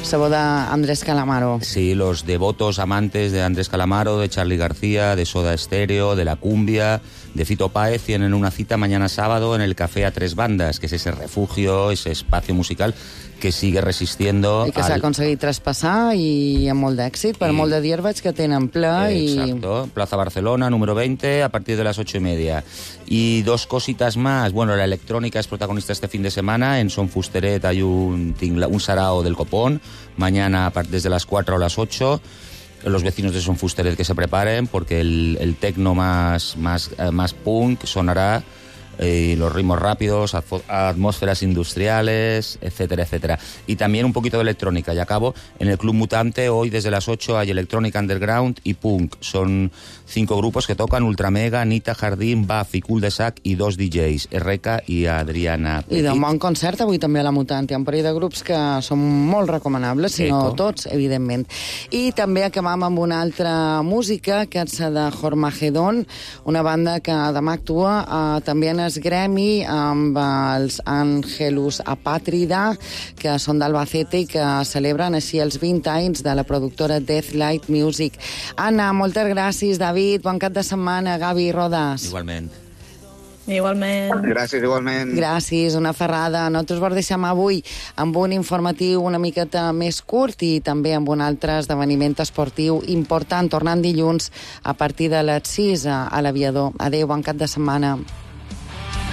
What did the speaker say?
sabor d'Andrés Calamaro. Sí, los devotos amantes de Andrés Calamaro, de Charly García, de Soda Stereo, de la cumbia, de Fito Páez, tienen una cita mañana sábado en el Café a Tres Bandas, que es ese refugio, ese espacio musical que sigue resistiendo. I que s'ha aconseguit traspassar i amb molt d'èxit, per molt de dir veig que tenen ple. Exacto, Plaza Barcelona, número 20, a partir de las 8:30. Y dos cositas más. Bueno, la electrónica es protagonista este fin de semana. En Son Fusteret hay un sarao del copón. Mañana desde las 4 a las 8. Los vecinos de Son Fusteret que se preparen porque el tecno más punk sonará. Y los ritmos rápidos, atmósferas industriales, etcétera, etcétera. Y también un poquito de electrónica. Y acabo, en el Club Mutante, hoy desde las 8 hay electrónica underground y punk. Son 5 grupos que tocan: Ultramega, Anita, Jardín, Buff i Cul de Sac i 2 DJs, Erreka i Adriana Petit. I de bon concert avui també a la Mutant. Hi ha un parell de grups que són molt recomanables, si no tots, evidentment. I també acabam amb una altra música, que és de Jormagedon, una banda que demà actua també en Gremi amb els Angelus Apàtrida, que són d'Albacete i que celebren així els 20 anys de la productora Deathlight Music. Anna, moltes gràcies. David, bon cap de setmana. Gavi, Rodas. Igualment. Igualment. Gràcies, igualment. Gràcies, una ferrada. Nosaltres vos deixem avui amb un informatiu una miqueta més curt i també amb un altre esdeveniment esportiu important, tornant dilluns a partir de les 6 a l'Aviador. Adéu, bon cap de setmana.